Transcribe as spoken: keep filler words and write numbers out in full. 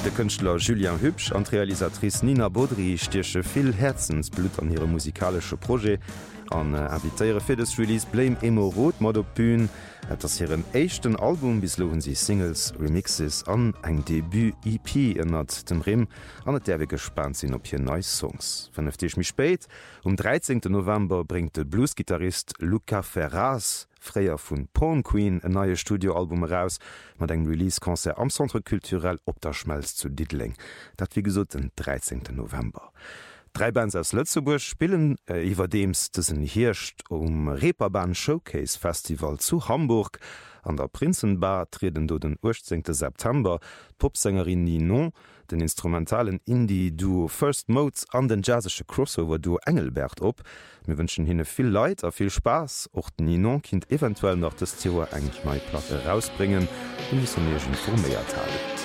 Der Künstler Julien Hübsch und Realisatrice Nina Baudry stierche viel Herzensblut an ihre musikalische Projekt an äh, invitéiere fir des Release Blame Emo Rot mat op Bühn, et ass hireieren échten Album bis loen sie Singles, Remixes an eng Debüt-E P ënnert dem Rim an et derwe gespannt sinn op hir neii Songs. Vernëftech mich spéit, um dreizehnten November bringt de Bluesgitarrist Luca Ferraz, Fréier vun Porn Queen en neie Studioalbum heraus, mat eng Releasekonzert am Centre kulturell op der Schmelz zu Diddling. Dat wie gesot den dreizehnten November. Drei Bands aus Lützeburg spielen äh, iwwer dems dëssen Hircht um Reeperbahn Showcase Festival zu Hamburg. An der Prinzenbar treten do den achtzehnten September Popsängerin Ninon, den instrumentalen Indie-Duo First Modes an den jazzesche Crossover-Duo Engelbert op. Wir wünschen hinne viel Leid a viel Spaß. Och Ninon kind eventuell noch das Thema eng mei Platte rausbringen und muss mir schon vor mir teilen.